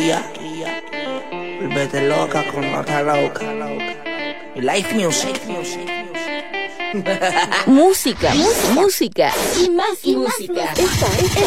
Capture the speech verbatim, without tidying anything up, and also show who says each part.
Speaker 1: Volvete loca con otra loca. Life music.
Speaker 2: Música, música, música y más y música. Esta es